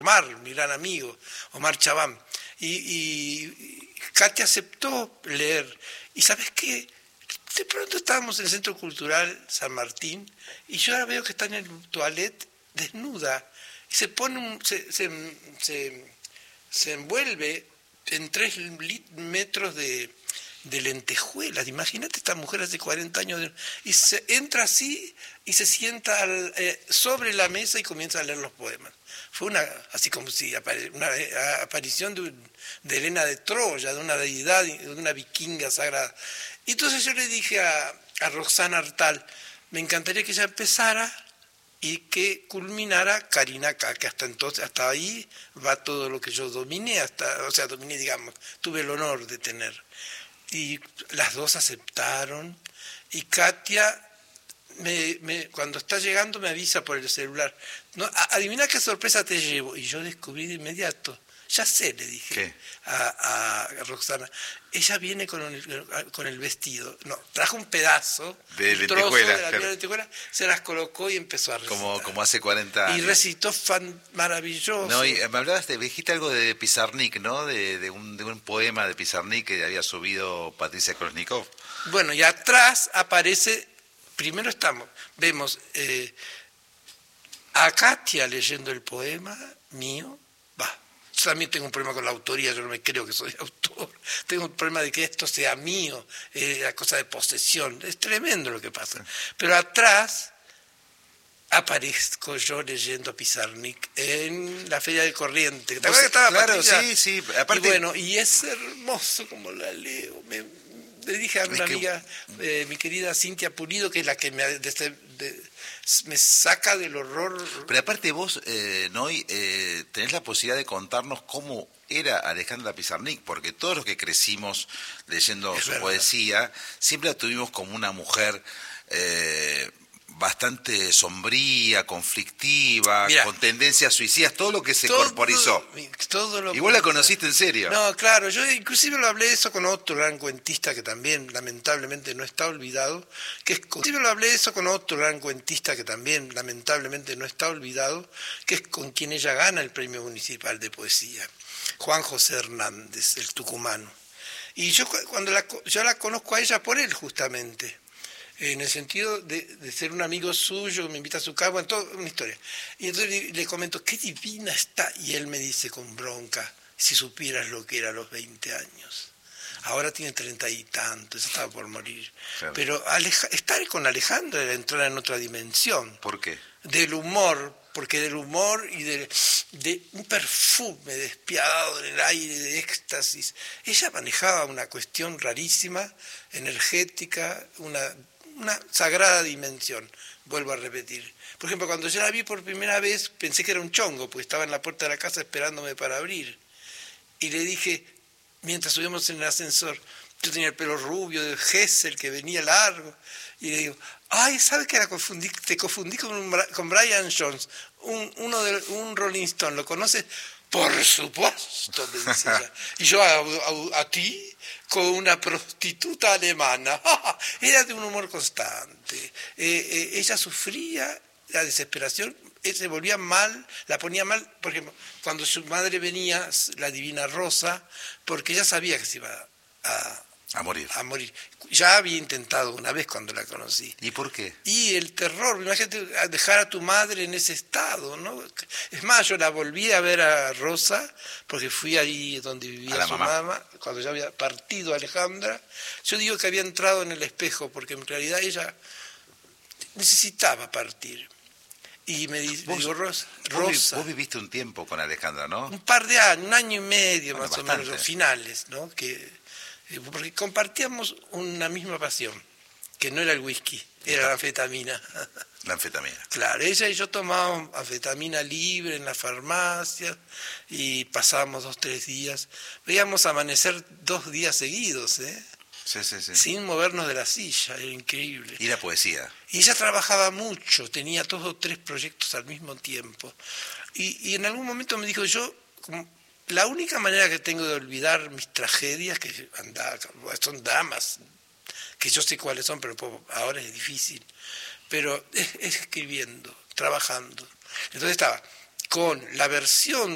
Omar, mi gran amigo, Omar Chabán. Y Katia aceptó leer. ¿Y sabes qué? De pronto estábamos en el Centro Cultural San Martín y yo ahora veo que está en el toilet desnuda y se pone se envuelve en 3 metros de lentejuelas. Imagínate, esta mujer hace 40 años y se entra así y se sienta sobre la mesa y comienza a leer los poemas. Fue así como si una aparición de Helena de Troya, de una deidad, de una vikinga sagrada. Y entonces yo le dije a Roxana Artal, me encantaría que ella empezara y que culminara Karina K, que hasta ahí va todo lo que yo dominé, digamos, tuve el honor de tener. Y las dos aceptaron, y Katia cuando está llegando me avisa por el celular, no, adivina qué sorpresa te llevo, y yo descubrí de inmediato, ya sé, le dije a Roxana, ella viene con el vestido, no, trajo un pedazo, un trozo de la lentejuela, se las colocó y empezó a recitar. Como hace 40 años. Y recitó maravilloso. No, y me hablabas, dijiste algo de Pizarnik, ¿no? De un poema de Pizarnik que había subido Patricia Krosnikov. Bueno, y atrás aparece, primero vemos a Katia leyendo el poema mío. Yo también tengo un problema con la autoría, yo no me creo que soy autor. Tengo un problema de que esto sea mío, la cosa de posesión. Es tremendo lo que pasa. Pero atrás aparezco yo leyendo Pizarnik en la Feria de Corrientes. ¿Te acuerdas que estaba Claro, Patricia? sí. Aparte, Y es hermoso como la leo. Le dije a una amiga, mi querida Cintia Pulido, que es la que me saca del horror. Pero aparte vos, Noy, tenés la posibilidad de contarnos cómo era Alejandra Pizarnik, porque todos los que crecimos leyendo su poesía, siempre la tuvimos como una mujer bastante sombría, conflictiva, con tendencias suicidas, todo lo que se corporizó. Y vos la conociste en serio. No, claro, yo inclusive lo hablé eso con otro gran cuentista que también lamentablemente no está olvidado, que es con quien ella gana el Premio Municipal de Poesía, Juan José Hernández, el tucumano. Y yo la conozco a ella por él justamente, en el sentido de ser un amigo suyo, me invita a su casa, en toda una historia. Y entonces le comento, qué divina está, y él me dice con bronca, si supieras lo que era a los 20 años. Ahora tiene 30 y tantos, estaba por morir. Claro. Pero estar con Alejandra era entrar en otra dimensión. ¿Por qué? Del humor, porque del humor y de un perfume despiadado en el aire, de éxtasis. Ella manejaba una cuestión rarísima, energética, una sagrada dimensión, vuelvo a repetir. Por ejemplo, cuando yo la vi por primera vez, pensé que era un chongo, porque estaba en la puerta de la casa esperándome para abrir. Y le dije, mientras subíamos en el ascensor, yo tenía el pelo rubio, de Gessel, que venía largo, y le digo, ay, ¿sabes que te confundí con Brian Jones, un Rolling Stone, ¿lo conoces? Por supuesto, me dice ella. Y yo a ti, con una prostituta alemana. Era de un humor constante. Ella sufría la desesperación, se volvía mal, la ponía mal, por ejemplo, cuando su madre venía, la divina Rosa, porque ella sabía que se iba a morir. Ya había intentado una vez cuando la conocí. ¿Y por qué? Y el terror, imagínate dejar a tu madre en ese estado, ¿no? Es más, yo la volví a ver a Rosa, porque fui ahí donde vivía su mamá, cuando ya había partido Alejandra. Yo digo que había entrado en el espejo, porque en realidad ella necesitaba partir. Y me digo, Rosa. Vos viviste un tiempo con Alejandra, ¿no? Un par de años, un año y medio más bastante. o menos, finales, ¿no? Porque compartíamos una misma pasión, que no era el whisky, era la anfetamina. La anfetamina. Claro, ella y yo tomábamos anfetamina libre en la farmacia y pasábamos 2-3 días. Veíamos amanecer 2 días seguidos, Sí. Sin movernos de la silla, era increíble. ¿Y la poesía? Y ella trabajaba mucho, tenía 2 o 3 proyectos al mismo tiempo. Y en algún momento me dijo, la única manera que tengo de olvidar mis tragedias, que son dramas, que yo sé cuáles son, pero ahora es difícil, pero es escribiendo, trabajando. Entonces estaba con la versión